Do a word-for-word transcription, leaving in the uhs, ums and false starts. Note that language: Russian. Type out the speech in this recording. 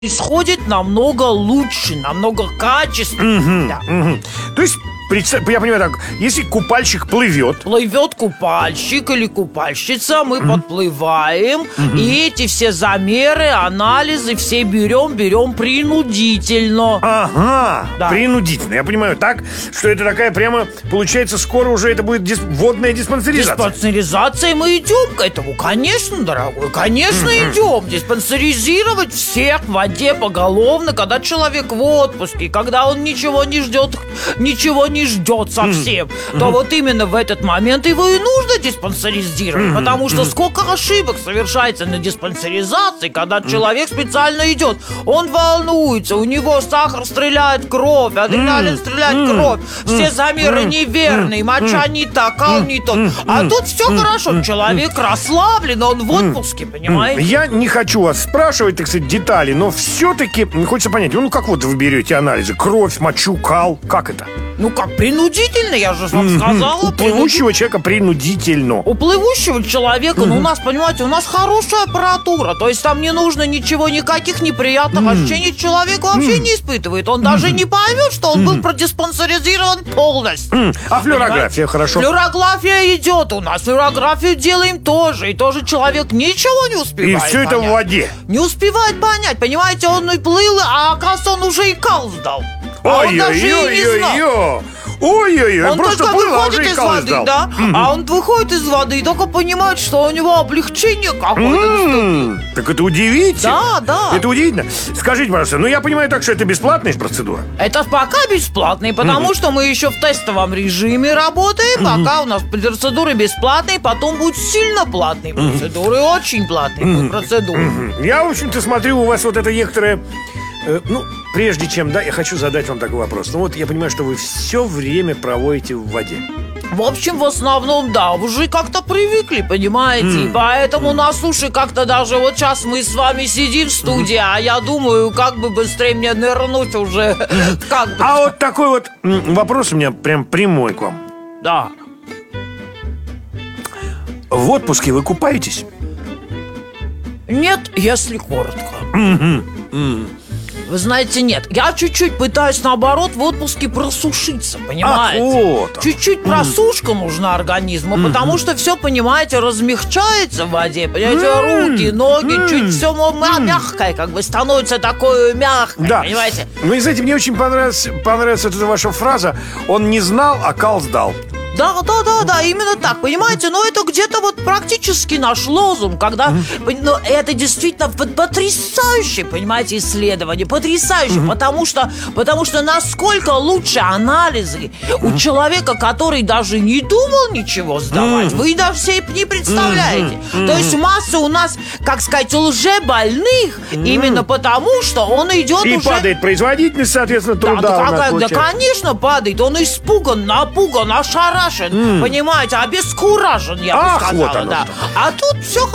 исходит намного лучше, намного качественнее. Угу, Да. угу. То есть, представь, я понимаю так, если купальщик плывет, Плывет купальщик или купальщица, мы Мгм. подплываем, Мгм. и эти все замеры, анализы все берем, берем принудительно. ага, Да. принудительно. Я понимаю так, что это такая прямо, получается, скоро уже это будет дис- водная диспансеризация. Диспансеризацией мы идем к этому, конечно, дорогой, конечно, идем. Диспансеризировать всех в воде поголовно, когда человек в отпуске, когда он ничего не ждет, ничего не ждет совсем, то вот именно в этот момент его и нужно диспансеризировать, потому что сколько ошибок совершается на диспансеризации, когда человек специально идет, он волнуется, у него сахар стреляет в кровь, адреналин стреляет в кровь, все замеры неверные, моча не так, кал не тот. А тут все хорошо, человек расслаблен, он в отпуске, понимаете? Я не хочу вас спрашивать, так сказать, детали, но все-таки хочется понять, ну как вот вы берете анализы? Кровь, мочу, кал, как это? Ну как, принудительно, я же вам сказала. У плывущего человека принудительно. У плывущего человека, ну у нас, понимаете, у нас хорошая аппаратура. То есть там не нужно ничего, никаких неприятных ощущений человек вообще не испытывает. Он даже не поймет, что он был продиспансеризирован полностью. А флюорография, Понимаете? хорошо? Флюорография идет у нас. Флюорографию делаем тоже. И тоже человек ничего не И успевает все это в понять. воде. Не успевает понять, понимаете, он и плыл, а оказывается, он уже и кал сдал. А он даже и не знал. Ой-ой-ой-ой. Ой-ой-ой, Он просто только плыл, а выходит уже и из кал воды, сдал. да? А он выходит из воды и только понимает, что у него облегчение какое-то. М, Так это удивительно. Да, да. Это удивительно. Скажите, пожалуйста, ну я понимаю так, что это бесплатная процедура? Это пока бесплатный, потому что мы еще в тестовом режиме работаем. Пока у нас процедуры бесплатные, потом будут сильно платные процедуры, очень платные процедуры. Мгм. Я, в общем-то, смотрю, у вас вот это некоторое... э, ну, прежде чем, да, я хочу задать вам такой вопрос. Ну вот я понимаю, что вы все время проводите в воде. В общем, в основном, да, уже как-то привыкли, понимаете? И поэтому на суше как-то даже вот сейчас мы с вами сидим в студии, а я думаю, как бы быстрее мне нырнуть уже. Как бы. А вот такой вот м, вопрос у меня прям прямой к вам. Да. В отпуске вы купаетесь? Нет, если коротко. Вы знаете, нет. Я чуть-чуть пытаюсь, наоборот, в отпуске просушиться, понимаете? Ах, вот. Чуть-чуть просушка нужна организму, потому что все, понимаете, размягчается в воде. Понимаете, руки, ноги, чуть все мягкое, как бы становится такое мягкое, Да. понимаете? Ну и знаете, мне очень понравилась, понравилась вот эта ваша фраза. Он не знал, а кал сдал. Да, да, да, да, именно так, понимаете, но это где-то вот практически наш лозунг, когда, пон- ну, это действительно пот- потрясающее, понимаете, исследование, потрясающее, потому что, потому что насколько лучше анализы у человека, который даже не думал ничего сдавать, вы даже себе не представляете. То есть масса у нас, как сказать, лжебольных, именно потому, что он идет И уже... падает производительность, соответственно, Да, труда да, у нас какая- да, получается. конечно, падает. Он испуган, напуган, ошарашен, понимаете, обескуражен, я бы Ах, сказала, вот оно да. что. А тут все